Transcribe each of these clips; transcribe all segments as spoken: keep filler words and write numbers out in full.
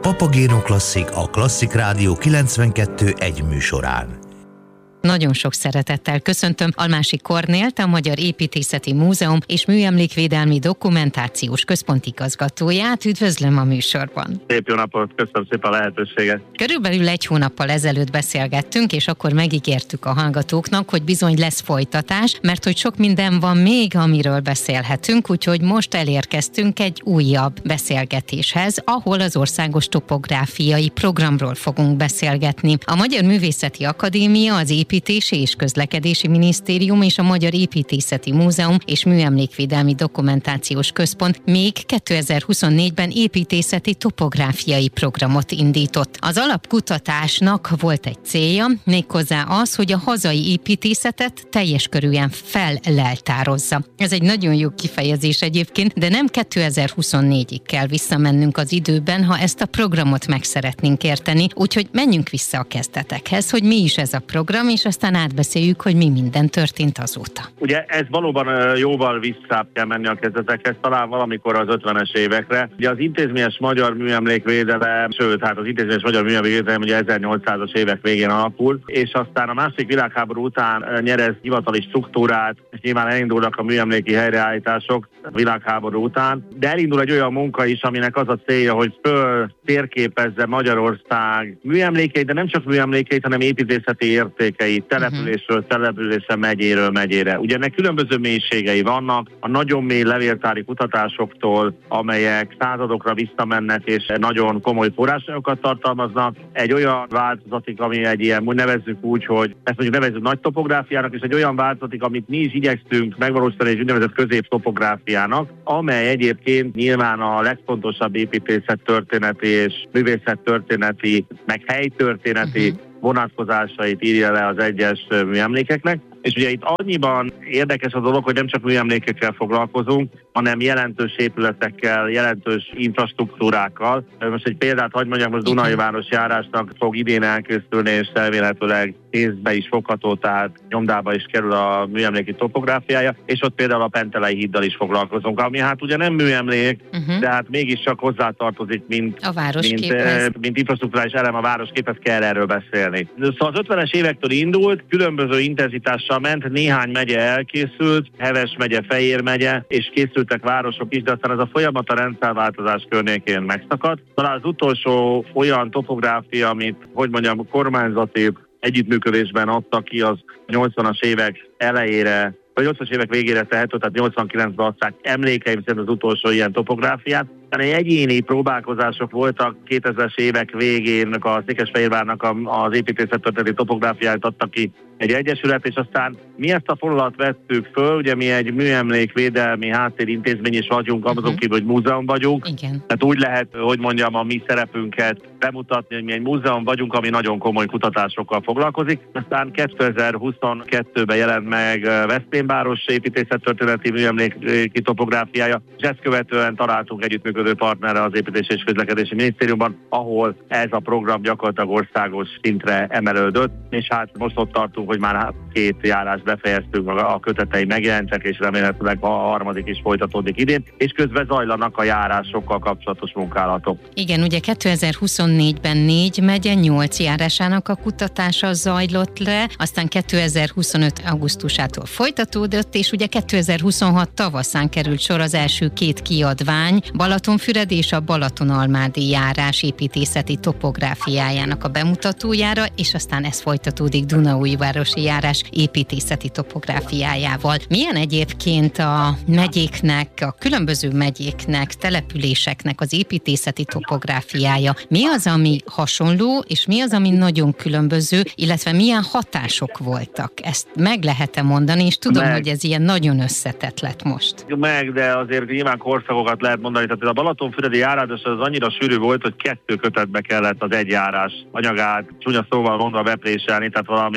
Papagéno Klasszik a Klasszik Rádió kilencvenkettő egy műsorán. Nagyon sok szeretettel köszöntöm Almási Kornélt, a Magyar Építészeti Múzeum és Műemlékvédelmi Dokumentációs Központ igazgatóját. Üdvözlöm a műsorban. Szép jó napot, köszönöm szépen a lehetőséget. Körülbelül egy hónappal ezelőtt beszélgettünk, és akkor megígértük a hallgatóknak, hogy bizony lesz folytatás, mert hogy sok minden van még, amiről beszélhetünk, úgyhogy most elérkeztünk egy újabb beszélgetéshez, ahol az Országos Topográfiai Programról fogunk beszélgetni. A Magyar Művészeti Akadémia, az Építési és Közlekedési Minisztérium és a Magyar Építészeti Múzeum és Műemlékvédelmi Dokumentációs Központ még kétezer-huszonnégyben építészeti topográfiai programot indított. Az alapkutatásnak volt egy célja, méghozzá az, hogy a hazai építészetet teljes körűen felleltározza. Ez egy nagyon jó kifejezés egyébként, de nem kétezer-huszonnégyig kell visszamennünk az időben, ha ezt a programot meg szeretnénk érteni, úgyhogy menjünk vissza a kezdetekhez, hogy mi is ez a program, és aztán átbeszéljük, hogy mi minden történt azóta. Ugye ez valóban jóval visszább kell menni a kezdetekhez, talán valamikor az ötvenes évekre. Ugye az intézményes magyar műemlékvédelem, sőt, hát az intézményes magyar műemlékvédelem ugye ezernyolcszázas évek végén alapul, és aztán a második világháború után nyerez hivatali struktúrát, és nyilván elindulnak a műemléki helyreállítások a világháború után, de elindul egy olyan munka is, aminek az a célja, hogy föl térképezze Magyarország műemlékeit, de nem csak műemlékeit, hanem építészeti értékeit, településről településre, megyéről megyére. Ugye ennek különböző mélységei vannak, a nagyon mély levéltári kutatásoktól, amelyek századokra visszamennek és nagyon komoly forrásokat tartalmaznak, egy olyan változatig, ami egy ilyen, nevezzük úgy, hogy ezt mondjuk nevezzük nagy topográfiának, és egy olyan változatig, amit mi is igyeksztünk megvalósítani egy úgynevezett középtopográfiának, amely egyébként nyilván a legfontosabb építészettörténeti és művészettörténeti, meg helytörténeti uh-huh. vonatkozásait írja le az egyes műemlékeknek. És ugye itt annyiban érdekes a dolog, hogy nem csak műemlékekkel foglalkozunk, hanem jelentős épületekkel, jelentős infrastruktúrákkal. Most egy példát hadd mondjam, most Dunai Város járásnak fog idén elkészülni, és elméletileg kézbe is fogható, tehát nyomdába is kerül a műemléki topográfiája, és ott például a Pentelei híddal is foglalkozunk, ami hát ugye nem műemlék, uh-huh. de hát mégiscsak hozzátartozik, mint, a mint, mint infrastruktúrális elem a városképhez, kell erről beszélni. Szóval az ötvenes évektől indult, különböző intenzitással ment, néhány megye elkészült, Heves megye, Fejér megye, és készültek városok is, de aztán ez a folyamat a rendszerváltozás környékén megszakadt. Talán az utolsó olyan topográfia, amit, hogy mondjam, kormányzati együttműködésben adtak ki, az nyolcvanas évek elejére, vagy nyolcvanas évek végére tehető, tehát nyolcvankilencben adták emlékeim szerint az utolsó ilyen topográfiát. Egy egyéni próbálkozások voltak, kétezres évek végén a Székesfehérvárnak az építészettörténeti topográfiát adtak ki egy egyesület, és aztán mi ezt a fonalat vettük föl, ugye mi egy műemlékvédelmi háttérintézmény is vagyunk, uh-huh. azon kívül, hogy múzeum vagyunk. Igen. Tehát úgy lehet, hogy mondjam, a mi szerepünket bemutatni, hogy mi egy múzeum vagyunk, ami nagyon komoly kutatásokkal foglalkozik. Aztán kétezer-huszonkettőben jelent meg Veszprémváros építészettörténeti műemléki topográfiája, és ezt követően találtunk együttműködő partnerre az Építési és Közlekedési Minisztériumban, ahol ez a program gyakorlatilag országos szintre emelődött, és hát most ott tartunk, hogy már két járást befejeztünk, a kötetei megjelentek, és remélhetőleg a harmadik is folytatódik idén, és közben zajlanak a járásokkal kapcsolatos munkálatok. Igen, ugye kétezer-huszonnégyben négy megye, nyolc járásának a kutatása zajlott le, aztán kétezer-huszonöt augusztusától folytatódott, és ugye kétezer-huszonhat tavaszán került sor az első két kiadvány, Balatonfüred és a Balatonalmádi járás építészeti topográfiájának a bemutatójára, és aztán ez folytatódik Dunaújvárosi járás építészeti topográfiájával. Milyen egyébként a megyéknek, a különböző megyéknek, településeknek az építészeti topográfiája? Mi az, ami hasonló, és mi az, ami nagyon különböző, illetve milyen hatások voltak? Ezt meg lehet-e mondani, és tudom, meg. hogy ez ilyen nagyon összetett lett most. Meg, de azért nyilván korszakokat lehet mondani. Tehát a Balatonfüredi járás az annyira sűrű volt, hogy kettő kötetbe kellett az egy járás anyagát, csúnya szóval mondva bepréselni, tehát valami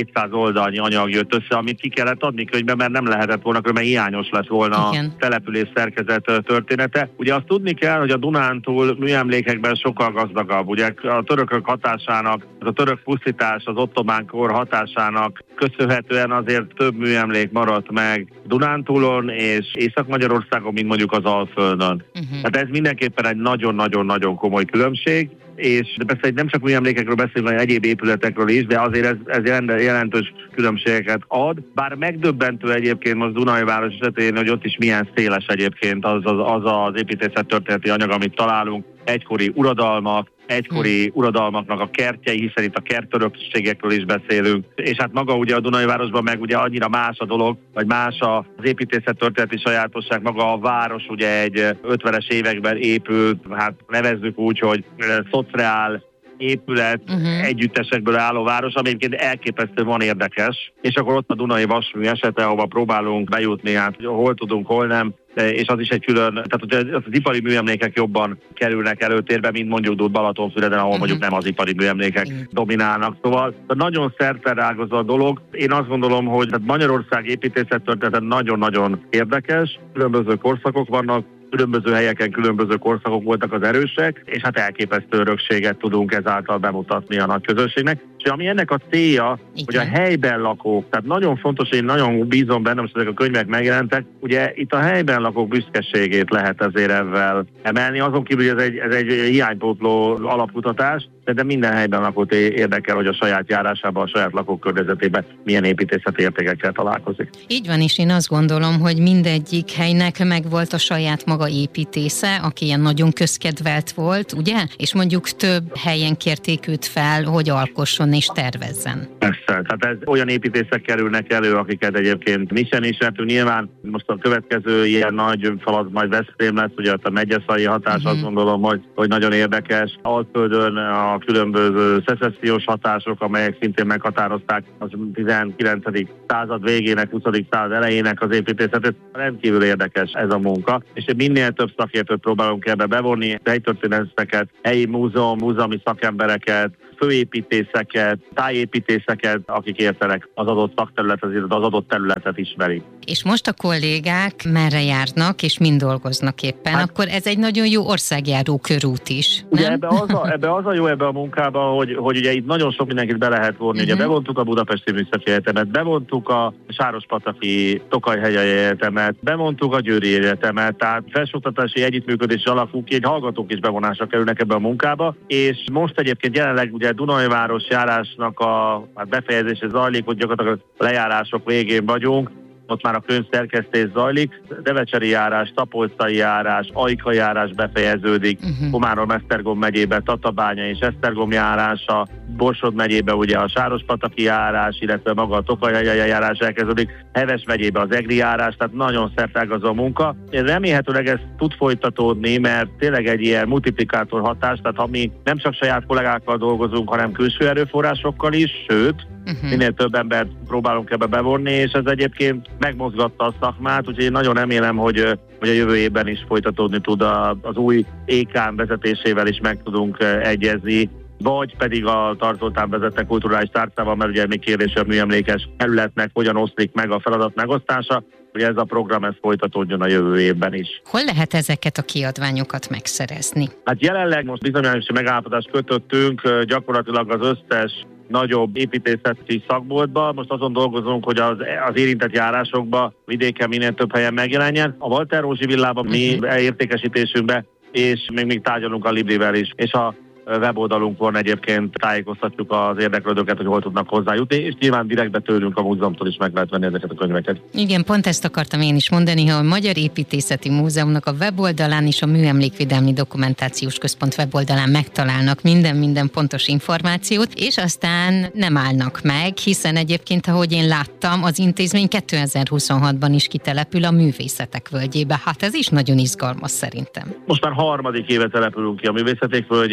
kétszáz oldalnyi anyag jött össze, amit ki kellett adni könyvben, mert nem lehetett volna, mert hiányos lett volna Igen. a település szerkezet története. Ugye azt tudni kell, hogy a Dunántúl műemlékekben sokkal gazdagabb. Ugye a törökök hatásának, a török pusztítás, az ottomán kor hatásának köszönhetően azért több műemlék maradt meg Dunántúlon és Észak-Magyarországon, mint mondjuk az Alföldön. Uh-huh. Tehát ez mindenképpen egy nagyon-nagyon-nagyon komoly különbség, és de persze nem csak műemlékekről beszélünk, hanem egyéb épületekről is, de azért ez, ez jelentős különbségeket ad. Bár megdöbbentő egyébként most Dunajváros esetén, hogy ott is milyen széles egyébként az az, az, az építészettörténeti anyag, amit találunk, egykori uradalmak, egykori hmm. uradalmaknak a kertjei, hiszen itt a kertörökségekről is beszélünk, és hát maga ugye a Dunajvárosban meg ugye annyira más a dolog, vagy más az építészettörténeti sajátosság, maga a város ugye egy ötvenes években épült, hát nevezzük úgy, hogy szociál épület, uh-huh. együttesekből álló város, ami egyébként elképesztően van érdekes, és akkor ott a Dunai Vasmű esete, ahova próbálunk bejutni, hát hol tudunk, hol nem, és az is egy külön, tehát hogy az ipari műemlékek jobban kerülnek előtérbe, mint mondjuk Balatonfüreden, ahol uh-huh. mondjuk nem az ipari műemlékek uh-huh. dominálnak. Szóval nagyon szerteágazó a dolog. Én azt gondolom, hogy Magyarország építészettörténete nagyon-nagyon érdekes, különböző korszakok vannak, különböző helyeken különböző korszakok voltak az erősek, és hát elképesztő örökséget tudunk ezáltal bemutatni a nagy közönségnek. És ami ennek a célja, Igen. hogy a helyben lakók, tehát nagyon fontos, én nagyon bízom benne, most ezek a könyvek megjelentek, ugye itt a helyben lakók büszkeségét lehet ezért ezzel emelni, azon kívül, hogy ez egy, ez egy hiánypótló alapkutatás, de minden helyben lakót érdekel, hogy a saját járásában, a saját lakókörnyezetében milyen építészeti értékekkel találkozik. Így van, és én azt gondolom, hogy mindegyik helynek megvolt a saját maga építésze, aki ilyen nagyon közkedvelt volt, ugye? És mondjuk több helyen kérték őt fel, hogy alkosson és tervezzen. Persze, tehát ez olyan építészek kerülnek elő, akiket egyébként mi sem ismertünk. Nyilván most a következő ilyen nagy falat majd Veszprém lesz, ugye a megyeszai hatás, uh-huh. azt gondolom, hogy, hogy nagyon érdekes. Alföldön a különböző szecessziós hatások, amelyek szintén meghatározták az tizenkilencedik század végének, huszadik század elejének az építészetet. Rendkívül érdekes ez a munka, és minél több szakértőt próbálunk ebbe bevonni, helytörténészeket, helyi múzeum, múzeumi szakembereket, főépítészeket, tájépítészeket, akik értenek az adott szakterületet, az adott területet ismerik. És most a kollégák merre járnak, és mind dolgoznak éppen, hát, akkor ez egy nagyon jó országjáró körút is, nem? Ugye ebbe az a, ebbe az a jó ebbe a munkába, hogy, hogy ugye itt nagyon sok mindenkit be lehet vonni. Uh-huh. Ugye bevontuk a Budapesti Műszaki Egyetemet, bevontuk a Sárospataki Tokaj-hegyei Egyetemet, bevontuk a Győri Egyetemet, tehát felsőoktatási együttműködés alakul ki, egy hallgatók is bevonásra kerülnek ebbe a munkába, és most egyébként jelenleg ugye Dunajváros járásnak a hát befejezése zajlik, hogy gyakorlatilag a lejárások végén vagyunk, ott már a könyvszerkesztés zajlik, Devecseri járás, Tapolcai járás, Ajka járás befejeződik, uh-huh. Komárom-Esztergom megyében Tatabánya és Esztergom járása, Borsod megyében ugye a Sárospataki járás, illetve maga a Tokaj-hegyei járás elkezdődik, Heves megyében az Egri járás, tehát nagyon szerteágazó munka. Remélhetőleg ez tud folytatódni, mert tényleg egy ilyen multiplikátor hatás, tehát ha mi nem csak saját kollégákkal dolgozunk, hanem külső erőforrásokkal is, sőt, Uh-huh. minél több embert próbálunk ebbe bevonni, és ez egyébként megmozgatta a szakmát, úgyhogy én nagyon remélem, hogy, hogy a jövő évben is folytatódni tud a, az új é ká em vezetésével is meg tudunk egyezni, vagy pedig a tartótán vezette kulturális tárcával, mert ugye még kérdés, a műemlékes területnek hogyan oszlik meg a feladat megosztása, hogy ez a program ez folytatódjon a jövő évben is. Hol lehet ezeket a kiadványokat megszerezni? Hát jelenleg most bizonyosan megállapodást kötöttünk, gyakorlatilag az összes nagyobb építészeti szakboltba. Most azon dolgozunk, hogy az, az érintett járásokba vidéken minél több helyen megjelenjen. A Walter Rózsi villában mi értékesítésünkbe, és még, még tárgyalunk a Librivel is. És a weboldalunkon egyébként tájékoztatjuk az érdeklődőket, hogy hol tudnak hozzájutni, és nyilván direktbe tőlünk a múzeumtól is meg lehet venni ezeket a könyveket. Igen, pont ezt akartam én is mondani, hogy a Magyar Építészeti Múzeumnak a weboldalán és a Műemlékvédelmi Dokumentációs Központ weboldalán megtalálnak minden-minden pontos információt, és aztán nem állnak meg, hiszen egyébként, ahogy én láttam, az intézmény kétezer-huszonhatban is kitelepül a Művészetek Völgyébe. Hát ez is nagyon izgalmas szerintem. Most már harmadik éve települünk ki a Művészetek Völgyébe,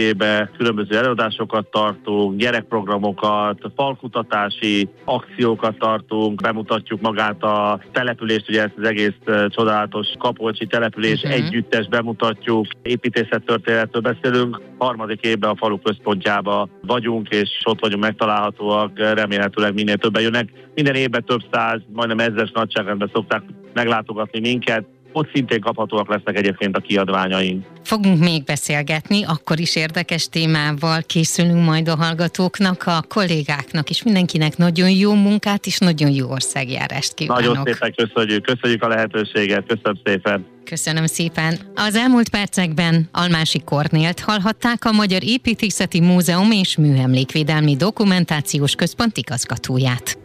illetve különböző előadásokat tartunk, gyerekprogramokat, falkutatási akciókat tartunk, bemutatjuk magát a települést, ugye ezt az egész csodálatos Kapolcsi település uh-huh. együttes bemutatjuk, építészettörténetről beszélünk, harmadik évben a falu központjába vagyunk, és ott vagyunk megtalálhatóak, remélhetőleg minél többen jönnek. Minden évben több száz, majdnem ezres nagyságrendben szokták meglátogatni minket. Ott szintén kaphatóak lesznek egyébként a kiadványaink. Fogunk még beszélgetni, akkor is érdekes témával készülünk majd a hallgatóknak, a kollégáknak és mindenkinek nagyon jó munkát és nagyon jó országjárást kívánok. Nagyon szépen köszönjük, köszönjük a lehetőséget, köszönöm szépen. Köszönöm szépen. Az elmúlt percekben Almási Kornélt hallhatták, a Magyar Építészeti Múzeum és Műemlékvédelmi Dokumentációs Központ igazgatóját.